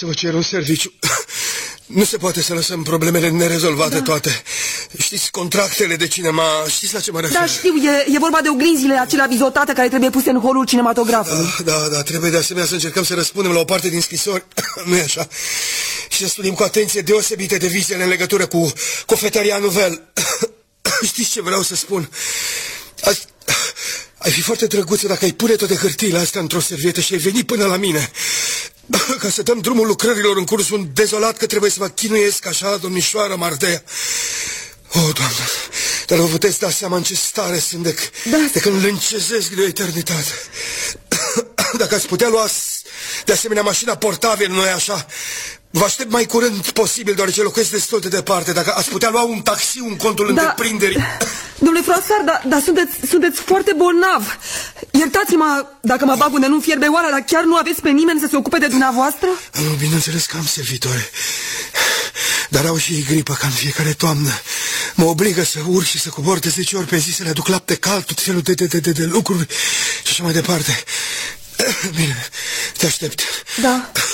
să vă cer un serviciu. Nu se poate să lăsăm problemele nerezolvate toate. Știți, contractele de cinema, știți la ce mă refer? Da, știu, e vorba de oglinzile acelea bizotate care trebuie puse în holul cinematografului. Da, trebuie de asemenea să încercăm să răspundem la o parte din scrisori, nu-i așa? Și să studiem cu atenție deosebite devizele în legătură cu cofetăria Nouvel. Știți ce vreau să spun? Ai fi foarte drăguță dacă ai pune toate hârtiile astea într-o servietă și ai veni până la mine, ca să dăm drumul lucrărilor în curs. Sunt dezolat că trebuie să vă chinuiesc așa, domnișoară Mardea. O, Doamne, dar vă puteți da seama în ce stare sunt de când lâncezesc de o eternitate. Dacă ați putea lua de asemenea mașina portabil, nu-i așa? Vă aștept mai curând posibil, deoarece locuiesc destul de departe. Dacă ați putea lua un taxi în contul întreprinderii. Domnule Froissart, dar sunteți foarte bolnav. Iertați-mă dacă mă bag unde nu fierbe oara, dar chiar nu aveți pe nimeni să se ocupe de dumneavoastră? Nu, bineînțeles că am servitoare, dar au și gripă ca în fiecare toamnă. Mă obligă să urc și să cobor de 10 ori pe zi, să le aduc lapte cald, tot felul de lucruri și așa mai departe. Bine, te aștept. Da.